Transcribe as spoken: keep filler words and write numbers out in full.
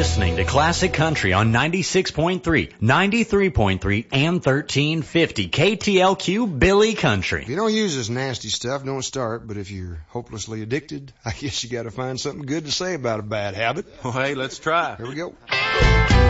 listening to Classic Country on ninety-six point three, ninety-three point three, and thirteen fifty K T L Q Billy Country. If you don't use this nasty stuff, don't start. But if you're hopelessly addicted, I guess you got to find something good to say about a bad habit. Well, hey, let's try. Here we go.